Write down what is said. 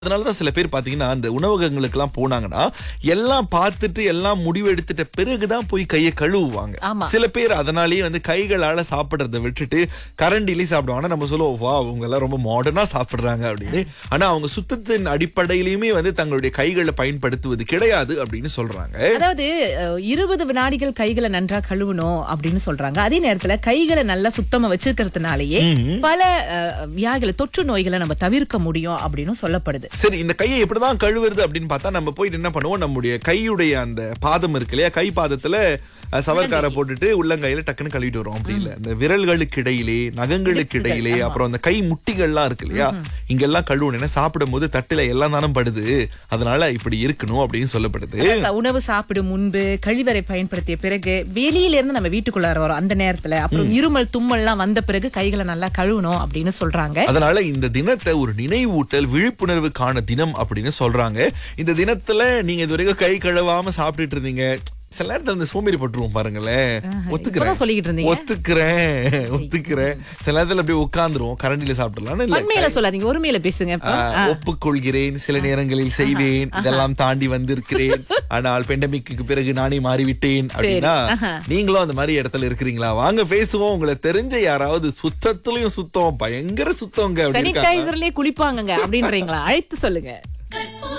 அதனாலதான் சில பேர் பாத்தீங்கன்னா அந்த உணவகங்களுக்கு எல்லாம் போனாங்கன்னா எல்லாம் பார்த்துட்டு எல்லாம் முடிவு எடுத்துட்ட பிறகுதான் போய் கையை கழுவுவாங்க. ஆமா. சில பேர் அதனாலேயே கைகளால சாப்பிடுறத விட்டுட்டு கரண்டிலே சாப்பிடுவாங்க. ஆனா நம்ம சொல்லுவோம், வா அவங்க எல்லாம் ரொம்ப மாடர்னா சாப்பிடுறாங்க அப்படின்னு. ஆனா அவங்க சுத்தத்தின் அடிப்படையிலுமே தங்களுடைய கைகளை பயன்படுத்துவது கிடையாது அப்படின்னு சொல்றாங்க. அதாவது 20 வினாடிகள் கைகளை நன்றா கழுவணும் அப்படின்னு சொல்றாங்க. அதே நேரத்துல கைகளை நல்லா சுத்தமா வச்சிருக்கிறதுனாலயே பல வியாதிகளை, தொற்று நோய்களை நம்ம தவிர்க்க முடியும் அப்படின்னு சொல்லப்படுது. சரி, இந்த கையை எப்படிதான் கழுவுறது அப்படின்னு பார்த்தா நம்ம போயிட்டு என்ன பண்ணுவோம், நம்முடைய கையுடைய அந்த பாதம் இருக்கு இல்லையா, கை பாதத்துல சவர்க்கார போட்டுட்டு உள்ளங்கையில டக்குன்னு கழுவிட்டு வரும். அப்படி இல்ல, இந்த விரல்களுக்கு இடையிலே, நகங்களுக்கு இடையிலே, அப்புறம் அந்த கை முட்டிகள்லாம் இருக்கு இல்லையா, இங்கெல்லாம் கழுவணும். சாப்பிடும் போது தட்டுல எல்லாம் தானம் படுது, அதனால இப்படி இருக்கணும் அப்படின்னு சொல்லப்படுது. உணவு சாப்பிடும் முன்பு, கழிவறை பயன்படுத்திய பிறகு, வெளியில இருந்து நம்ம வீட்டுக்குள்ளார வரோம் அந்த நேரத்துல, அப்புறம் இருமல் தும்மல் எல்லாம் வந்த பிறகு கைகளை நல்லா கழுவணும் அப்படின்னு சொல்றாங்க. அதனால இந்த தினத்தை ஒரு நினைவூட்டல், விழிப்புணர்வுக்கான தினம் அப்படின்னு சொல்றாங்க. இந்த தினத்துல நீங்க இதுவரைக்கும் கை கழுவாம சாப்பிட்டுட்டு இருந்தீங்க, சில நேரத்துல இந்த சோம்பேறி பட்டுருவோம் பாருங்களேன். ஒத்துக்கிறேன் சில நேரத்துல அப்படியே உட்கார்ந்துருவோம், கரண்டில சாப்பிடலாம். உண்மையில சொல்லாதீங்க, ஒருமையில பேசுங்க. ஒப்புக்கொள்கிறேன், சில நேரங்களில் செய்வேன், இதெல்லாம் தாண்டி வந்திருக்கிறேன், ஆனால் பெண்டமிக்கு பிறகு நானே மாறிவிட்டேன் அப்படின்னா நீங்களும் அந்த மாதிரி இடத்துல இருக்கிறீங்களா? வாங்க பேசுவோம். உங்களை தெரிஞ்ச யாராவது சுத்தத்திலயும் சுத்தம், பயங்கர சுத்தங்க, சானிடைசர்லயே குளிப்பாங்க அப்படின்றீங்களா? அழைத்து சொல்லுங்க.